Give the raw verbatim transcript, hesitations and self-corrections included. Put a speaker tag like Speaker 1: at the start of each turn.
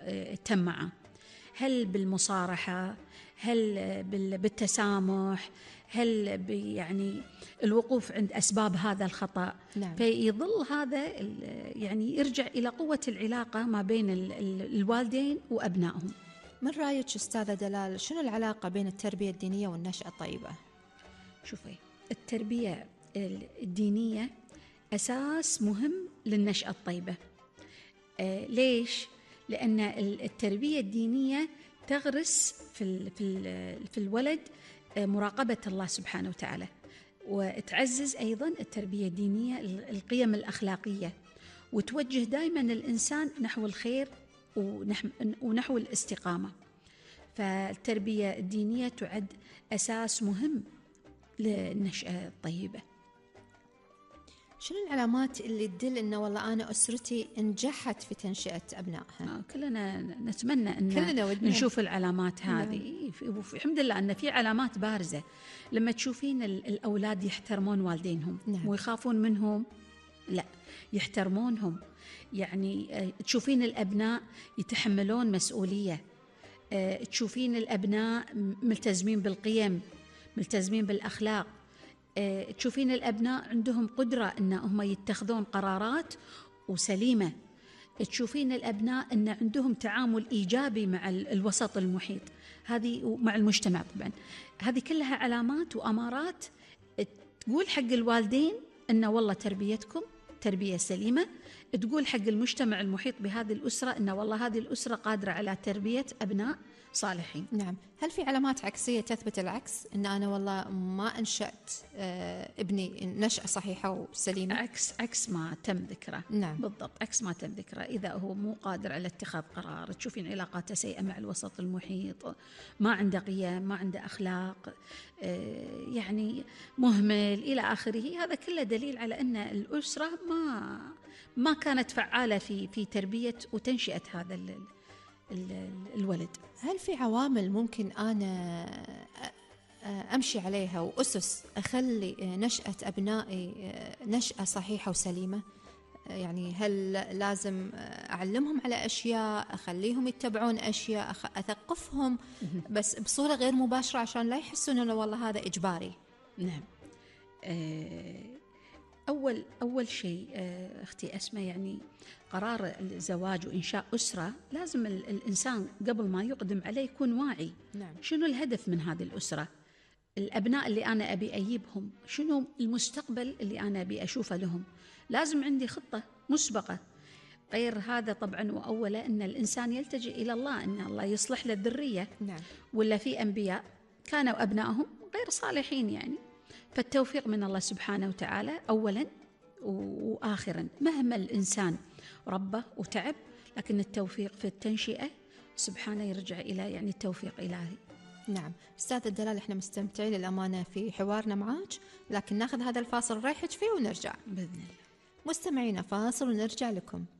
Speaker 1: تم معه؟ هل بالمصارحة؟ هل بالتسامح؟ هل يعني الوقوف عند أسباب هذا الخطأ؟
Speaker 2: نعم.
Speaker 1: فيظل هذا يعني يرجع إلى قوة العلاقة ما بين الوالدين وأبنائهم.
Speaker 2: من رأيك أستاذة دلال شنو العلاقة بين التربية الدينية والنشأة الطيبة؟
Speaker 1: شوفي، التربية الدينية أساس مهم للنشأة الطيبة. آه ليش؟ لأن التربية الدينية تغرس في في في الولد مراقبة الله سبحانه وتعالى، وتعزز أيضا التربية الدينية القيم الأخلاقية، وتوجه دائما الإنسان نحو الخير ونحو الاستقامة. فالتربية الدينية تعد أساس مهم للنشأة الطيبة.
Speaker 2: شنو العلامات اللي تدل إنه والله أنا أسرتي نجحت في تنشئة أبنائها؟
Speaker 1: آه كلنا نتمنى أن
Speaker 2: كلنا
Speaker 1: نشوف العلامات هذه. نعم. الحمد لله أن في علامات بارزة. لما تشوفين الأولاد يحترمون والدينهم، نعم. ويخافون منهم، لا، يحترمونهم. يعني تشوفين الأبناء يتحملون مسؤولية، تشوفين الأبناء ملتزمين بالقيم، ملتزمين بالأخلاق، تشوفين الأبناء عندهم قدرة أنهم يتخذون قرارات وسليمة، تشوفين الأبناء أن عندهم تعامل إيجابي مع الوسط المحيط هذه ومع المجتمع. طبعا هذه كلها علامات وأمارات تقول حق الوالدين أن والله تربيتكم تربية سليمة، تقول حق المجتمع المحيط بهذه الأسرة أن والله هذه الأسرة قادرة على تربية أبناء صالحين.
Speaker 2: نعم. هل في علامات عكسية تثبت العكس، أن أنا والله ما أنشأت ابني نشأة صحيحة وسليمة؟
Speaker 1: عكس عكس ما تم ذكره.
Speaker 2: نعم.
Speaker 1: بالضبط، عكس ما تم ذكره. إذا هو مو قادر على اتخاذ قرار، تشوفين علاقاته سيئة مع الوسط المحيط، ما عنده قيم، ما عنده أخلاق، يعني مهمل إلى آخره، هذا كله دليل على أن الأسرة ما ما كانت فعالة في في تربية وتنشئة هذا الولد.
Speaker 2: هل في عوامل ممكن أنا أمشي عليها وأسس أخلي نشأة أبنائي نشأة صحيحة وسليمة؟ يعني هل لازم أعلمهم على أشياء، أخليهم يتبعون أشياء، أثقفهم بس بصورة غير مباشرة عشان لا يحسون أنه والله هذا إجباري؟
Speaker 1: نعم. أول أول شيء أختي أسماء، يعني قرار الزواج وإنشاء أسرة لازم الإنسان قبل ما يقدم عليه يكون واعي.
Speaker 2: نعم.
Speaker 1: شنو الهدف من هذه الأسرة؟ الأبناء اللي أنا أبي أجيبهم شنو المستقبل اللي أنا أبي أشوفه لهم؟ لازم عندي خطة مسبقة. غير هذا طبعا وأولا أن الإنسان يلتجئ إلى الله، أن الله يصلح له الذرية.
Speaker 2: نعم.
Speaker 1: ولا في أنبياء كانوا أبنائهم غير صالحين يعني، فالتوفيق من الله سبحانه وتعالى أولا وآخرا. مهما الإنسان ربه وتعب، لكن التوفيق في التنشئة سبحانه يرجع إلى يعني التوفيق إلهي.
Speaker 2: نعم. أستاذة دلال، إحنا مستمتعين للأمانة في حوارنا معاك، لكن ناخذ هذا الفاصل نريحك فيه ونرجع
Speaker 1: بإذن الله.
Speaker 2: مستمعينا، فاصل ونرجع لكم.